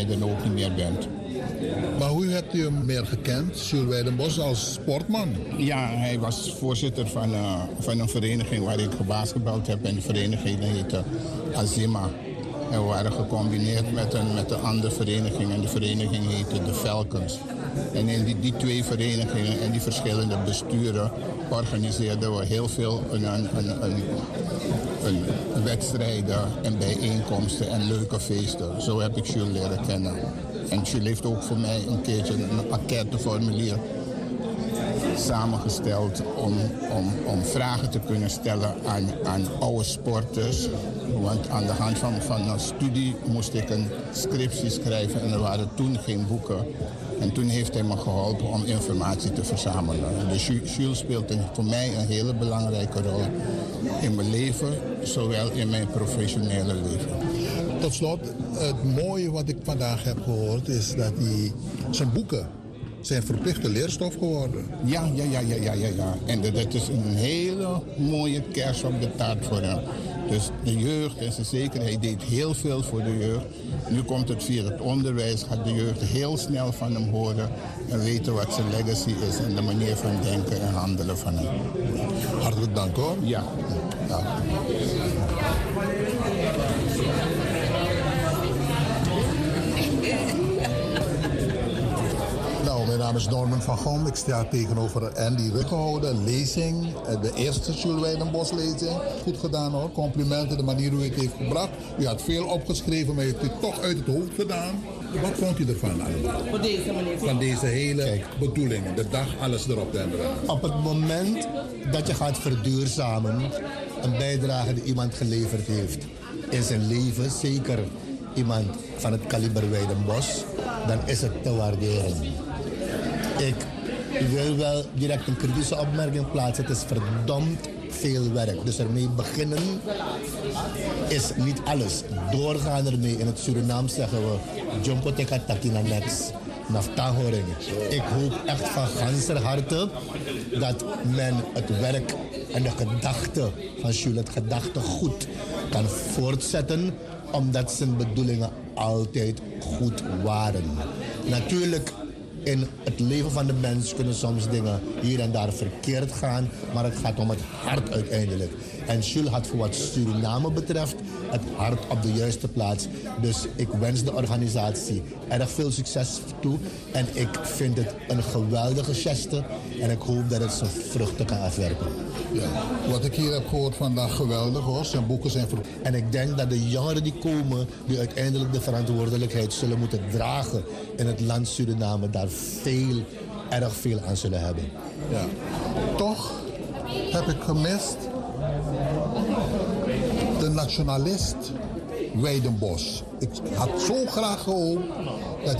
jij er ook niet meer bent. Maar hoe hebt u hem meer gekend, Jules Weidenbos, als sportman? Ja, hij was voorzitter van een vereniging waar ik gebasketbald heb. En die vereniging heette Azima. En we waren gecombineerd met een andere vereniging. En die vereniging heette de Falcons. En in die twee verenigingen en die verschillende besturen organiseerden we heel veel wedstrijden en bijeenkomsten en leuke feesten. Zo heb ik Jules leren kennen. En Jules heeft ook voor mij een keertje een enquêteformulier samengesteld om vragen te kunnen stellen aan oude sporters. Want aan de hand van een studie moest ik een scriptie schrijven en er waren toen geen boeken. En toen heeft hij me geholpen om informatie te verzamelen. Dus Jules speelt voor mij een hele belangrijke rol in mijn leven, zowel in mijn professionele leven. Tot slot, het mooie wat ik vandaag heb gehoord is dat zijn boeken zijn verplichte leerstof geworden. Ja. En dat is een hele mooie kers op de taart voor hem. Dus de jeugd en zijn zekerheid deed heel veel voor de jeugd. Nu komt het via het onderwijs, gaat de jeugd heel snel van hem horen en weten wat zijn legacy is en de manier van denken en handelen van hem. Hartelijk dank hoor. Ja. Mijn naam is Norman van Gom. Ik sta tegenover Andy Ruggehouden. Lezing, de eerste Jules Weidenbos lezing. Goed gedaan hoor. Complimenten, de manier hoe u het heeft gebracht. U had veel opgeschreven, maar u heeft het toch uit het hoofd gedaan. Wat vond u ervan allemaal? Voor deze meneer. Van deze hele bedoelingen, de dag, alles erop en eraan. Op het moment dat je gaat verduurzamen, een bijdrage die iemand geleverd heeft in zijn leven, zeker iemand van het kaliber Weidenbos, dan is het te waarderen. Ik wil wel direct een kritische opmerking plaatsen. Het is verdomd veel werk. Dus ermee beginnen is niet alles. Doorgaan ermee. In het Surinaams zeggen we Jumpo teka takina next. Naftahoring. Ik hoop echt van ganser harte dat men het werk en de gedachte van Jules, het gedachtegoed, kan voortzetten, omdat zijn bedoelingen altijd goed waren. Natuurlijk, in het leven van de mens kunnen soms dingen hier en daar verkeerd gaan, maar het gaat om het hart uiteindelijk. En Jules had voor wat Suriname betreft het hart op de juiste plaats. Dus ik wens de organisatie erg veel succes toe. En ik vind het een geweldige geste en ik hoop dat het zijn vruchten kan afwerpen. Ja, wat ik hier heb gehoord vandaag, geweldig hoor. Zijn boeken zijn En ik denk dat de jongeren die komen, die uiteindelijk de verantwoordelijkheid zullen moeten dragen in het land Suriname, daar erg veel aan zullen hebben. Ja. Toch heb ik gemist de nationalist Weidenbos. Ik had zo graag gehoopt